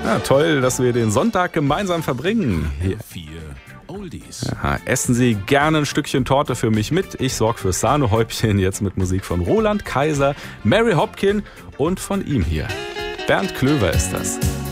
Ja, toll, dass wir den Sonntag gemeinsam verbringen. Hier. 4 Oldies. Ja, essen Sie gerne ein Stückchen Torte für mich mit. Ich sorge fürs Sahnehäubchen jetzt mit Musik von Roland Kaiser, Mary Hopkin und von ihm hier. Bernd Klöver ist das.